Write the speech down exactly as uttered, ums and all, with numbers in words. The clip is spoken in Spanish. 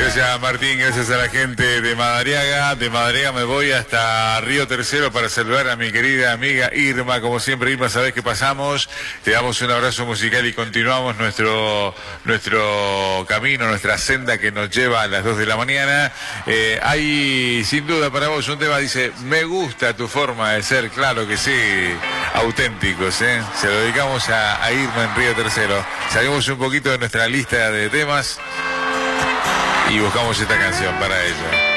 Gracias Martín, gracias a la gente de Madariaga. De Madariaga me voy hasta Río Tercero para saludar a mi querida amiga Irma. Como siempre, Irma, sabés que pasamos. Te damos un abrazo musical y continuamos nuestro, nuestro camino, nuestra senda que nos lleva a las dos de la mañana. Eh, hay sin duda para vos un tema, dice, me gusta tu forma de ser, claro que sí, auténticos, ¿eh? Se lo dedicamos a, a Irma en Río Tercero. Salimos un poquito de nuestra lista de temas y buscamos esta canción para ella.